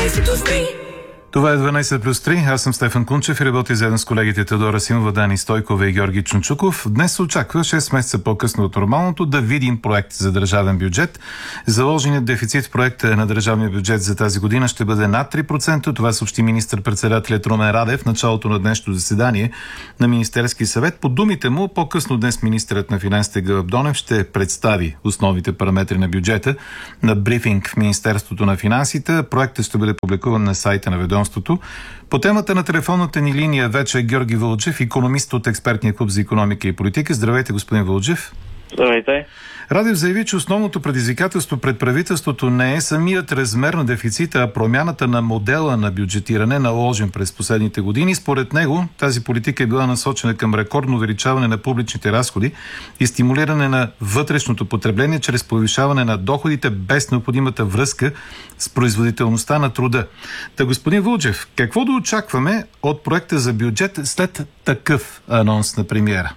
Това е 12 плюс 3. Аз съм Стефан Кунчев и работя заедно с колегите Теодора Симова, Дани Стойкова и Георги Чунчуков. Днес се очаква 6 месеца по-късно от нормалното да видим проект за държавен бюджет. Заложеният дефицит в проекта на държавния бюджет за тази година ще бъде над 3%. Това съобщи министър-председателят Румен Радев в началото на днешното заседание на Министерски съвет. По думите му, по-късно днес министърът на финансите Гълъб Донев ще представи основните параметри на бюджета на брифинг в Министерството на финансите. Проектът ще бъде публикуван на сайта на ведомството. По темата на телефонната ни линия вече е Георги Вълджев, икономист от експертния клуб за икономика и политика. Здравейте, господин Вълджев. Здравейте. Радев заяви, че основното предизвикателство пред правителството не е самият размер на дефицита, а промяната на модела на бюджетиране, наложен през последните години. Според него тази политика е била насочена към рекордно увеличаване на публичните разходи и стимулиране на вътрешното потребление чрез повишаване на доходите без необходимата връзка с производителността на труда. Та, господин Вълджев, какво да очакваме от проекта за бюджет след такъв анонс на премиера?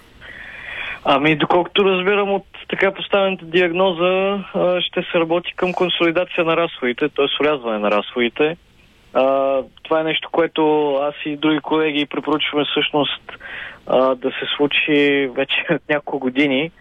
Доколкото разбирам от така поставената диагноза, ще се работи към консолидация на разходите, т.е. урязване на разходите. Това е нещо, което аз и други колеги препоръчваме всъщност да се случи вече от няколко години.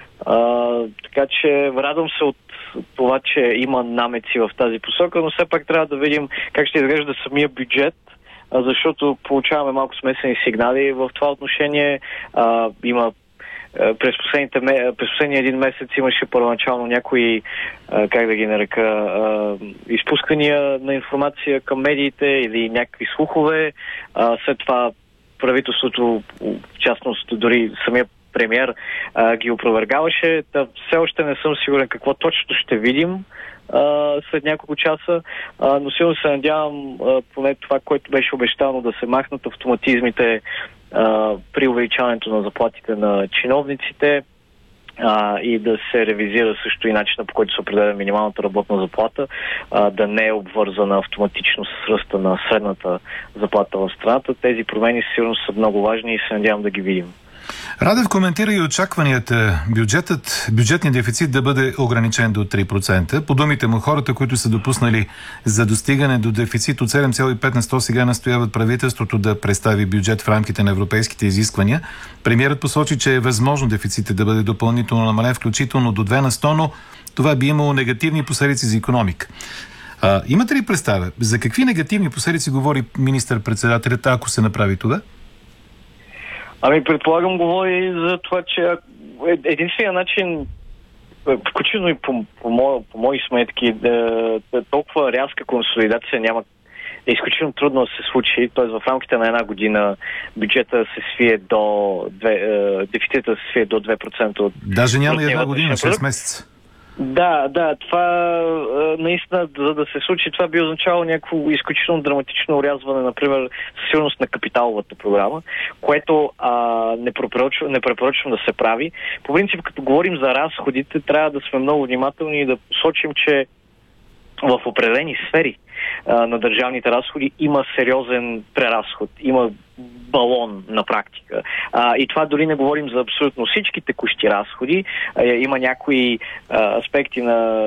Така че радвам се от това, че има намеци в тази посока, но все пак трябва да видим как ще изглежда самия бюджет, защото получаваме малко смесени сигнали в това отношение. Има през последния един месец имаше първоначално някои, как да ги нарека, изпускания на информация към медиите или някакви слухове. След това правителството, в частност дори самия премиер, ги опровергаваше. Все още не съм сигурен какво точно ще видим след няколко часа, но силно се надявам поне това, което беше обещано, да се махнат автоматизмите при увеличаването на заплатите на чиновниците и да се ревизира също и начина, по който се определя минималната работна заплата, да не е обвързана автоматично с ръста на средната заплата в страната. Тези промени сигурно са много важни и се надявам да ги видим. Радев коментира и очакванията бюджетният дефицит да бъде ограничен до 3%. По думите му, хората, които са допуснали за достигане до дефицит от 7,5 на 100, сега настояват правителството да представи бюджет в рамките на европейските изисквания. Премиерът посочи, че е възможно дефицитът да бъде допълнително намален, включително до 2 на 100, но това би имало негативни последици за икономика. Имате ли представа за какви негативни последици говори министър-председателят, ако се направи това? Предполагам, говори за това, че единственият начин, включително и по мои сметки, толкова рязка консолидация няма, е изключително трудно да се случи. Т.е. в рамките на една година бюджета се свие дефицита се свие до 2% от... Даже няма и една година, 6 месеца. Да, това наистина, за да се случи, това би означавало някакво изключително драматично урязване, например, със сигурност на капиталовата програма, което не препоръчвам да се прави. По принцип, като говорим за разходите, трябва да сме много внимателни и да посочим, че в определени сфери на държавните разходи има сериозен преразход, има балон на практика. И това дори не говорим за абсолютно всички текущи разходи. Има някои аспекти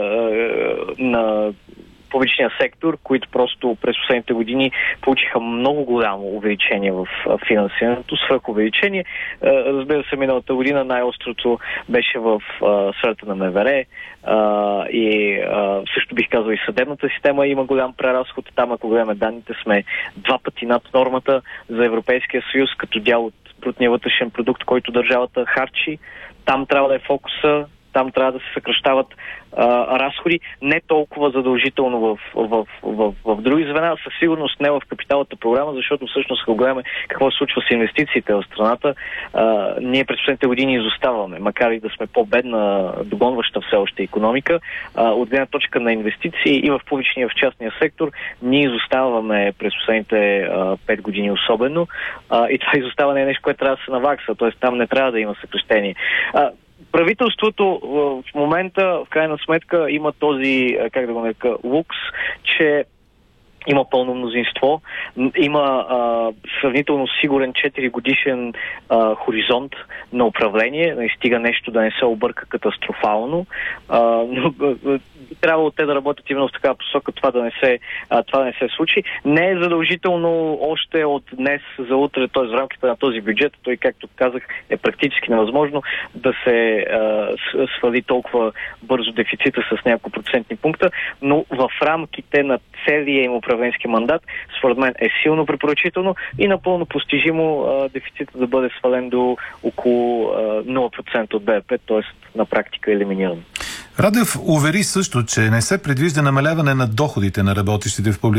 на публичния сектор, които просто през последните години получиха много голямо увеличение в финансирането, свръхувеличение. Разбира се, миналата година най-острото беше в сферата на МВР и също бих казал и съдебната система има голям преразход. Там, ако гледаме данните, сме 2 пъти над нормата за Европейския съюз като дял от брутния вътрешен продукт, който държавата харчи. Там трябва да е фокуса, там трябва да се съкращават разходи, не толкова задължително в други звена, със сигурност не в капиталната програма, защото всъщност, ако гледаме какво се случва с инвестициите в страната, ние през последните години изоставаме, макар и да сме по-бедна, догонваща все още икономика, от гледна точка на инвестиции и в публичния, в частния сектор, ние изоставаме през последните 5 години особено, и това изоставане е нещо, което трябва да се навакса, т.е. там не трябва да има съкращение. Правителството в момента, в крайна сметка, има този, как да го нарека, лукс, че има пълно мнозинство, има сравнително сигурен 4-годишен хоризонт на управление, не стига нещо да не се обърка катастрофално, но трябвало те да работят именно в такава посока, това да не се случи. Не е задължително още от днес за утре, т.е. в рамките на този бюджет, той, както казах, е практически невъзможно да се свали толкова бързо дефицита с няколко процентни пункта, но в рамките на целия им управленски мандат, според мен е силно препоръчително и напълно постижимо дефицита да бъде свален до около 0% от БВП, т.е. на практика елиминиран. Радев увери също, че не се предвижда намаляване на доходите на работещите в публичната